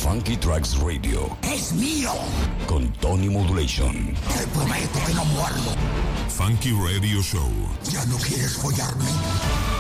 Funky Tracks Radio. ¡Es mío! Con Tony Modulation. Te prometo que no muerdo. Funky Radio Show. ¿Ya no quieres follarme?